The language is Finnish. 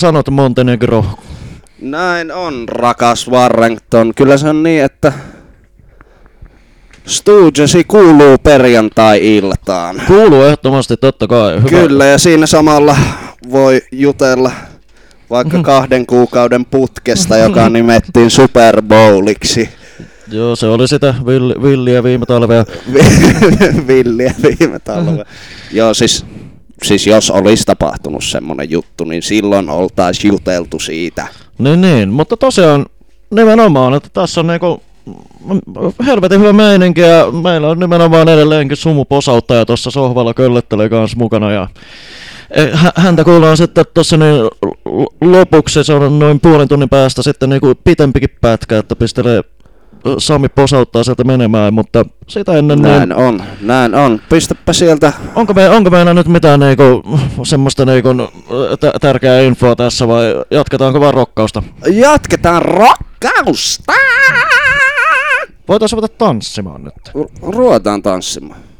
sanot Montenegro? Näin on, rakas Warrington. Kyllä se on niin, että Stoogesi kuuluu perjantai-iltaan. Kuuluu ehdottomasti, totta kai. Hyvä. Kyllä, ja siinä samalla voi jutella vaikka 2 kuukauden putkesta, joka nimettiin Super Bowliksi. Joo, se oli sitä villiä viime talvea. Villiä viime talvea. Joo, siis jos olisi tapahtunut semmonen juttu, niin silloin oltais juteltu siitä. Niin, mutta tosiaan nimenomaan, että tässä on niinku helvetin hyvä meininki ja meillä on nimenomaan edelleenkin sumuposauttaja tuossa sohvalla köllettelee kanssa mukana ja häntä kuullaan sitten tuossa niin lopuksi, se on noin puolen tunnin päästä sitten niinku pitempikin pätkä, että pistelee Sami posauttaa sieltä menemään, mutta sitä ennen Näin on. Pistäpä sieltä. Onko meillä nyt mitään niinku semmoista niinku tärkeää infoa tässä vai jatketaanko vaan rokkausta? Jatketaan rokkausta! Voitaisiin ruveta tanssimaan nyt. Ruvetaan tanssimaan.